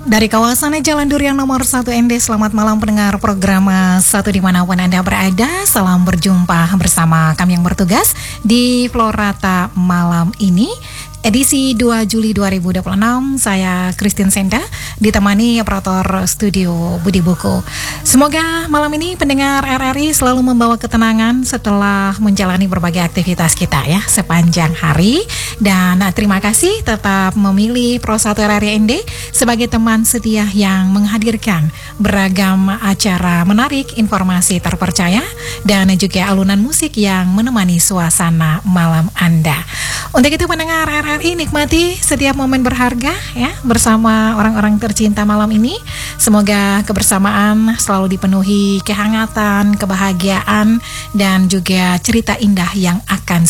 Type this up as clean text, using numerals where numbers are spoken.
Dari kawasan Jalan Durian nomor 1 ND, selamat malam pendengar program 1 dimanapun Anda berada. Salam berjumpa bersama kami yang bertugas di Florata malam ini. Edisi 2 Juli 2026, saya Christine Senda, ditemani operator studio Budi Buku. Semoga malam ini pendengar RRI selalu membawa ketenangan setelah menjalani berbagai aktivitas kita ya sepanjang hari. Dan terima kasih tetap memilih Pro 1 RRI ND sebagai teman setia yang menghadirkan beragam acara menarik, informasi terpercaya, dan juga alunan musik yang menemani suasana malam Anda. Untuk itu pendengar RRI, nikmati setiap momen berharga ya bersama orang-orang tercinta malam ini. Semoga kebersamaan selalu dipenuhi kehangatan, kebahagiaan, dan juga cerita indah yang akan